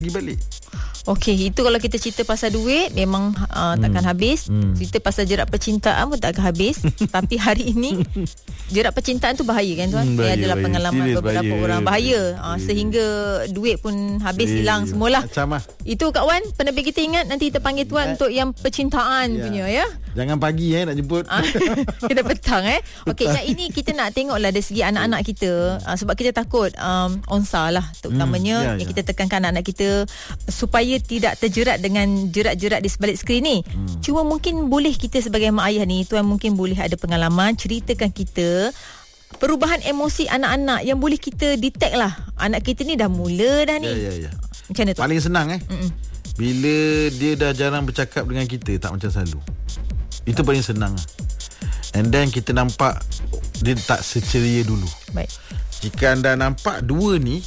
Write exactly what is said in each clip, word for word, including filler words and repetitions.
pergi balik. Okey, itu kalau kita cerita pasal duit memang uh, takkan hmm. habis. Hmm. Cerita pasal jerat percintaan pun takkan habis. Tapi hari ini jerat percintaan tu bahaya kan tuan? Hmm, bahaya, adalah bahaya. Pengalaman serius beberapa bahaya. orang bahaya, bahaya. Uh, sehingga duit pun habis serius. hilang semualah. Macam lah. Itu Kak Wan, penerbit kita ingat nanti kita panggil tuan ya. untuk yang percintaan ya. punya ya. Jangan pagi eh nak jemput. Kita petang eh. Okey, yang ini kita nak tengoklah dari segi anak-anak kita uh, sebab kita takut um, onsa lah terutamanya hmm, ya, yang ya. kita tekankan anak-anak kita supaya tidak terjerat dengan jerat-jerat di sebalik skrin ni. Hmm. Cuma mungkin boleh kita sebagai mak ayah ni, tuan mungkin boleh ada pengalaman ceritakan kita perubahan emosi anak-anak yang boleh kita detect lah. Anak kita ni dah mula dah ni. Ya, ya, ya. Macam mana tu? Paling senang eh. Mm-mm. Bila dia dah jarang bercakap dengan kita, tak macam selalu. Itu paling senang lah. And then kita nampak dia tak seceria dulu. Baik. Jika anda nampak dua ni,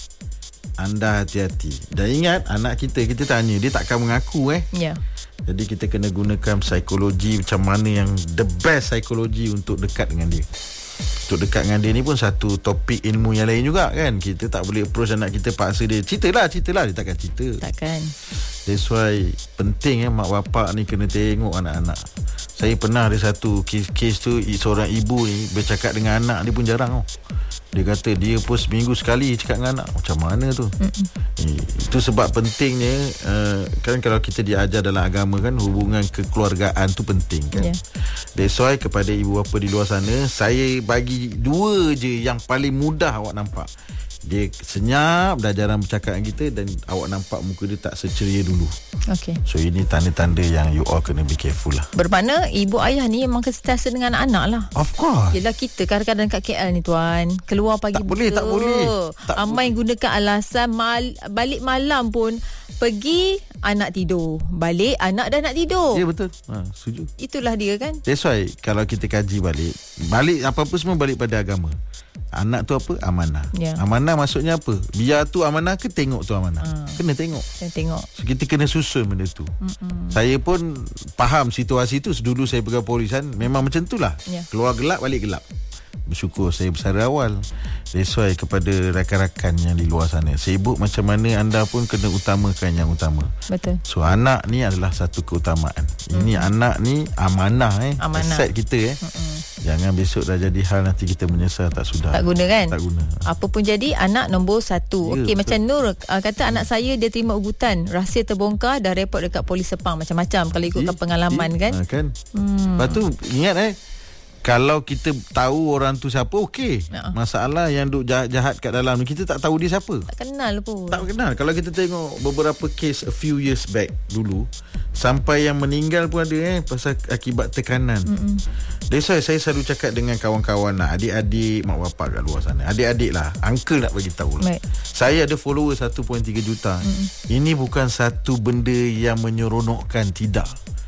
anda hati-hati. Dan ingat, anak kita, kita tanya, dia takkan mengaku eh. Ya. Jadi kita kena gunakan psikologi macam mana yang the best psikologi untuk dekat dengan dia. Untuk dekat dengan dia ni pun satu topik ilmu yang lain juga kan. Kita tak boleh approach anak kita, paksa dia ceritalah, ceritalah, dia takkan cerita. Takkan. That's why penting eh mak bapak ni kena tengok anak-anak. Saya pernah ada satu kes-kes tu, seorang ibu ni bercakap dengan anak dia pun jarang tau. Dia kata dia pun seminggu sekali cakap dengan anak. Macam mana tu? Eh, itu sebab pentingnya uh, kan kalau kita diajar dalam agama kan, hubungan kekeluargaan tu penting kan. Yeah. That's why kepada ibu bapa di luar sana, saya bagi dua je yang paling mudah awak nampak. Dia senyap, dah jarang bercakap dengan kita, dan awak nampak muka dia tak seceria dulu. Okay. So ini tanda-tanda yang you all kena be careful lah. Bermakna ibu ayah ni memang sentiasa dengan anak-anak lah. Of course. Yelah kita kadang-kadang kat K L ni tuan, keluar pagi tak buta. Boleh, tak boleh. Tak Amai boleh. gunakan alasan mal- balik malam pun pergi, anak tidur. Balik, anak dah nak tidur. Ya betul. Ha, setuju. Itulah dia kan. That's why kalau kita kaji balik, balik apa-apa semua balik pada agama. Anak tu apa? Amanah. Ya. Amanah maksudnya apa? Biar tu amanah ke tengok tu amanah? Ha. Kena tengok. Kena tengok. So, kita kena susun benda tu. Mm-mm. Saya pun faham situasi tu. Dulu saya pegang polis kan, memang macam tu lah. Ya. Keluar gelap, balik gelap. Bersyukur saya bersara awal. That's why kepada rakan-rakan yang di luar sana, sibuk macam mana, anda pun kena utamakan yang utama. Betul. So anak ni adalah satu keutamaan. Ini mm. anak ni amanah eh. Amanah. Aset kita eh. Mm-mm. Jangan besok dah jadi hal nanti kita menyesal tak sudah. Tak guna kan? Tak guna. Apa pun jadi, anak nombor satu. Ya, okey, macam Nur uh, kata anak saya dia terima ugutan, rahsia terbongkar, dah report dekat polis Sepang. Macam-macam kalau ikutkan I, pengalaman I, kan. Ha, kan. Hmm. Lepas tu ingat eh, kalau kita tahu orang tu siapa, okey. Uh-huh. Masalah yang duk jahat-jahat kat dalam ni, kita tak tahu dia siapa. Tak kenal pun. Tak kenal. Kalau kita tengok beberapa kes a few years back dulu, sampai yang meninggal pun ada eh, pasal akibat tekanan. Mm-mm. That's why saya selalu cakap dengan kawan-kawan lah, adik-adik, mak bapak kat luar sana, adik-adik lah, uncle nak bagi tahu lah. Right. Saya ada follower satu perpuluhan tiga juta. Mm-mm. Ini bukan satu benda yang menyeronokkan, tidak.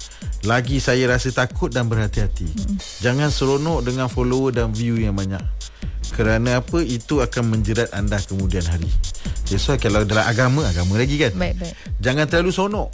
Lagi saya rasa takut dan berhati-hati. Mm. Jangan seronok dengan follower dan view yang banyak. Kerana apa? Itu akan menjerat anda kemudian hari. That's why kalau dalam agama, agama lagi kan. Baik, baik. Jangan terlalu seronok.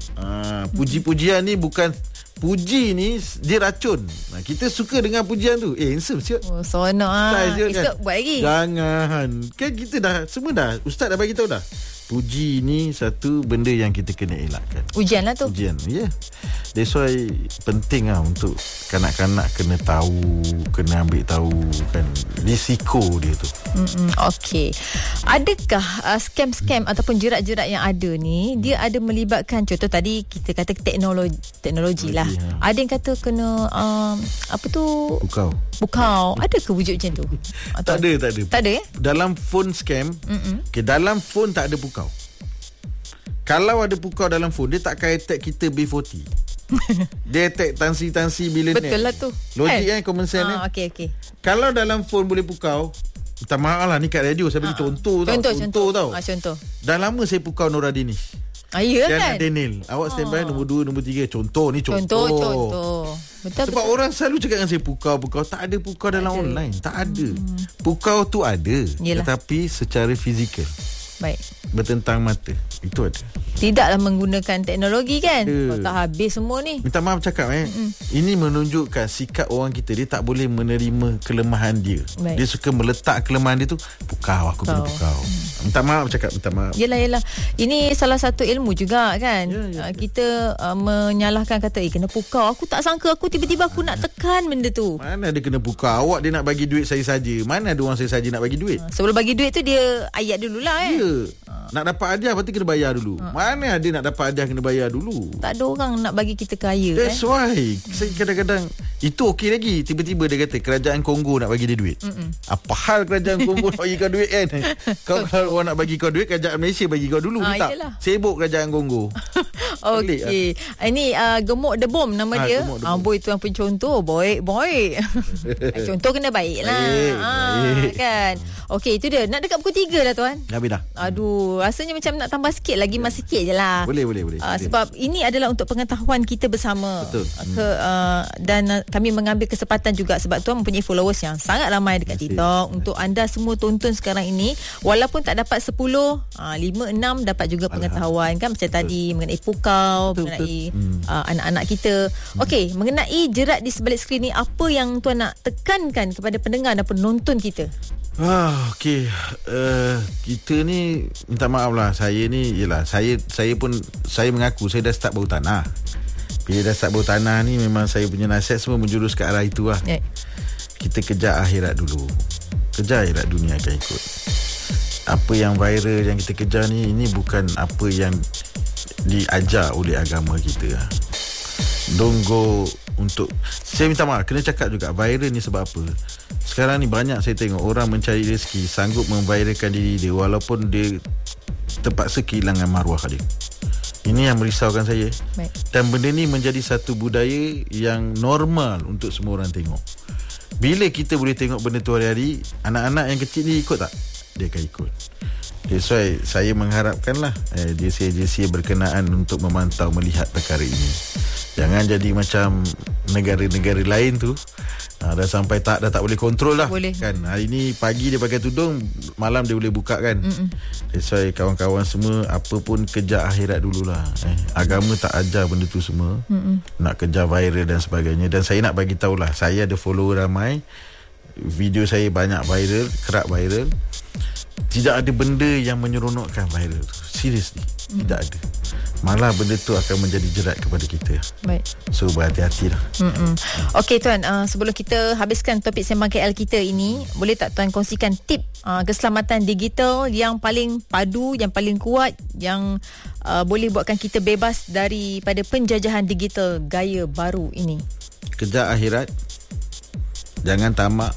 Uh, puji-pujian ni bukan, puji ni dia racun. Nah, kita suka dengan pujian tu. Eh, handsome siap. Oh, seronok ah. Esok kan? Buat lagi. Jangan. Kan kita dah, semua dah, ustaz dah bagi tahu dah. Puji ni satu benda yang kita kena elakkan. Ujian lah tu. Ujian, ya. Yeah. That's why penting lah untuk kanak-kanak kena tahu, kena ambil tahu kan risiko dia tu. Mm-mm, okay. Adakah uh, scam-scam ataupun jerat-jerat yang ada ni, dia ada melibatkan, contoh tadi kita kata teknologi, teknologi lah. Ha. Ada yang kata kena um, apa tu? Bukau. Bukau. Ada ke wujud macam tu? tak Atau ada, tak ada. Tak ada eh? Dalam phone scam, okay, dalam phone tak ada bukau. Kalau ada pukau dalam phone, dia takkan attack kita B empat puluh. Dia attack tansi-tansi bila net. Betul lah tu. Logik kan, common sense ah, eh. Okay, okay. Kalau dalam phone boleh pukau, minta maaf lah, ni kat radio saya bagi ah, contoh, contoh tau. Contoh, contoh tau. Ah, contoh. Dah lama saya pukau Nora Danish. Ah, ya kan? Dan Daniel. Awak standby ah. nombor dua, nombor tiga. Contoh ni contoh. Contoh, contoh. Betul, sebab betul. Orang selalu cakap dengan saya pukau-pukau. Tak ada pukau dalam ada. Online. Tak ada. Hmm. Pukau tu ada. Yelah. Tetapi secara fizikal. Baik. Bertentang mata. Itu ada. Tidaklah menggunakan teknologi kan. Ya. Kau tak habis semua ni. Minta maaf cakap eh. Mm-mm. Ini menunjukkan sikap orang kita. Dia tak boleh menerima kelemahan dia. Baik. Dia suka meletak kelemahan dia tu. Pukau, aku kena pukau. Hmm. Minta maaf cakap, minta maaf. Yelah, yelah. Ini salah satu ilmu juga kan. Ya, ya, ya. Kita uh, menyalahkan kata, eh kena pukau. Aku tak sangka aku tiba-tiba aku nak tekan benda tu. Mana ada kena pukau. Awak dia nak bagi duit saya saja. Mana ada orang saya saja nak bagi duit. Sebelum bagi duit tu dia ayat dululah eh. Ya. Nak dapat hadiah berarti kena bayar dulu. Ha. Mana ada nak dapat hadiah kena bayar dulu. Tak ada orang nak bagi kita kaya. That's kan? why saya kadang-kadang itu okey lagi. Tiba-tiba dia kata kerajaan Kongo nak bagi dia duit. Mm-mm. Apa hal kerajaan Kongo nak bagi kau duit kan? Kau kalau orang nak bagi kau duit, kerajaan Malaysia bagi kau dulu. Ha, tak sibuk kerajaan Kongo. Okey. Ini uh, Gemuk The Bomb nama ha, dia. Ah, boy tu yang pencontoh. Baik, baik. Contoh kena baik lah. Baik, ha, baik. Kan. Okey, itu dia. Nak dekat pukul tiga dah tuan. Habis dah. Aduh, rasanya macam nak tambah sikit lagi, ya. Mas sikit je lah. Boleh, boleh, boleh. Uh, sebab ini adalah untuk pengetahuan kita bersama. Betul. Ke, uh, dan uh, kami mengambil kesempatan juga sebab tuan mempunyai followers yang sangat ramai dekat Masih. TikTok. Masih. Untuk anda semua tonton sekarang ini, walaupun tak dapat sepuluh, uh, lima, enam dapat juga pengetahuan. Kan macam betul. Tadi mengenai pukau, betul, mengenai betul. Uh, anak-anak kita. Hmm. Okey, mengenai jerat di sebalik skrin ni, apa yang tuan nak tekankan kepada pendengar dan penonton kita? Ah, okey. Uh, kita ni minta maaf lah. Saya ni yalah, saya saya pun saya mengaku saya dah start bau tanah. Bila dah start bau tanah ni memang saya punya nasihat semua menjurus ke arah itu lah. Yeah. Kita kejar akhirat dulu. Kejar akhirat, dunia akan ikut. Apa yang viral yang kita kejar ni, ini bukan apa yang diajar oleh agama kita. Don't go untuk, saya minta maaf, kena cakap juga viral ni sebab apa. Sekarang ni banyak saya tengok orang mencari rezeki, sanggup memviralkan diri dia walaupun dia terpaksa kehilangan maruah dia. Ini yang merisaukan saya. Baik. Dan benda ni menjadi satu budaya yang normal untuk semua orang tengok. Bila kita boleh tengok benda tu hari-hari, anak-anak yang kecil ni ikut tak? Dia akan ikut. That's why saya mengharapkanlah eh, D C J C berkenaan untuk memantau melihat perkara ini. Jangan jadi macam negara-negara lain tu. Ha, dah sampai tak dah tak boleh kontrol lah. Boleh. Kan hari ni pagi dia pakai tudung, malam dia boleh buka kan. Mm-mm. That's why kawan-kawan semua apa pun kejar akhirat dululah. Eh, agama tak ajar benda tu semua. Mm-mm. Nak kejar viral dan sebagainya. Dan saya nak bagi tahulah, saya ada follower ramai. Video saya banyak viral, kerap viral. Tidak ada benda yang menyeronokkan viral tu. Seriously, mm. tidak ada. Malah benda tu akan menjadi jerat kepada kita. Baik. So berhati-hatilah. Mm-mm. Okey tuan, uh, sebelum kita habiskan topik Sembang K L kita ini, boleh tak tuan kongsikan tip uh, keselamatan digital yang paling padu, yang paling kuat, yang uh, boleh buatkan kita bebas daripada penjajahan digital gaya baru ini? Kejar akhirat. Jangan tamak.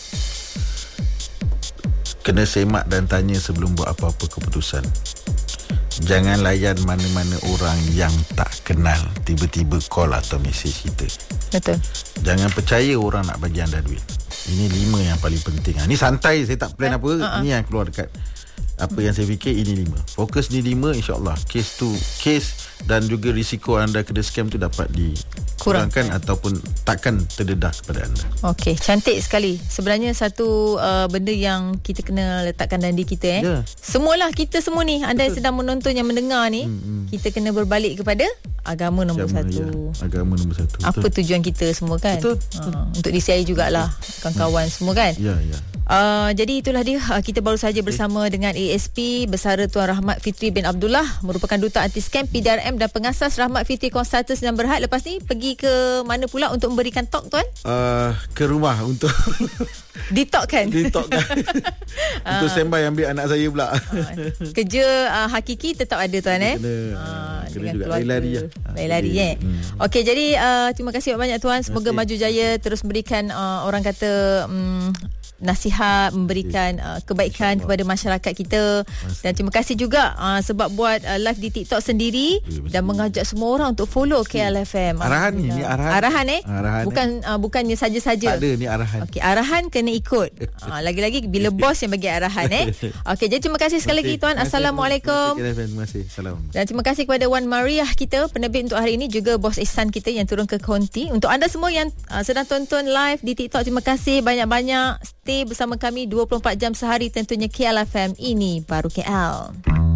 Kena semak dan tanya sebelum buat apa-apa keputusan. Jangan layan mana-mana orang yang tak kenal tiba-tiba call atau mesej kita. Betul. Jangan percaya orang nak bagi anda duit. Ini lima yang paling penting. Ini santai, saya tak plan eh? apa. Uh-uh. Ini yang keluar dekat apa yang saya fikir, ini lima. Fokus ni lima, insyaAllah Kes tu, kes dan juga risiko anda kena scam tu dapat dikurangkan ataupun takkan terdedah kepada anda. Okey, cantik sekali. Sebenarnya satu uh, benda yang kita kena letakkan dalam diri kita eh. Yeah. Semualah kita semua ni, anda yang sedang menonton, yang mendengar ni, hmm, hmm. kita kena berbalik kepada agama nombor Siapa, satu. Ya. Agama nombor satu. Apa betul. Tujuan kita semua kan? Betul. Ha, untuk D C I jugalah, kawan-kawan hmm. semua kan? Ya, ya. Uh, jadi itulah dia, uh, kita baru saja bersama okay. dengan A S P bersara Tuan Rahmat Fitri bin Abdullah, merupakan Duta Anti Scam P D R M dan pengasas Rahmat Fitri Consultants dan Berhad. Lepas ni pergi ke mana pula untuk memberikan talk tuan? Uh, ke rumah untuk di talk kan? Di talk kan. Untuk standby ambil anak saya pula. Uh, kerja uh, hakiki tetap ada tuan eh. Kena, uh, kena juga lari-lari lah. Lari-lari eh. Hmm. Okey, jadi uh, terima kasih banyak tuan. Semoga maju jaya, terus memberikan uh, orang kata um, nasihat, memberikan uh, kebaikan kepada masyarakat kita. Masih. Dan terima kasih juga uh, sebab buat uh, live di TikTok sendiri ya, dan mengajak semua orang untuk follow K L F M. Arahan ni, ni arahan. Arahan eh? Arahan bukan uh, bukannya saja-saja. Tak ada, ni arahan. Okey, arahan kena ikut. uh, lagi-lagi bila bos yang bagi arahan eh. Okey, jadi terima kasih sekali lagi tuan. Assalamualaikum. Terima kasih. Salam. Dan terima kasih kepada Wan Mariah kita, penerbit untuk hari ini, juga bos Ihsan kita yang turun ke konti. Untuk anda semua yang uh, sedang tonton live di TikTok, terima kasih banyak-banyak. stay bersama kami dua puluh empat jam sehari tentunya. K L F M, ini baru K L.